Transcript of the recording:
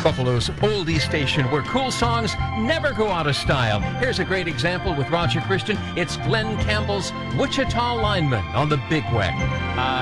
Buffalo's oldie station where cool songs never go out of style. Here's a great example with Roger Christian. It's Glenn Campbell's Wichita Lineman on the Big Weck.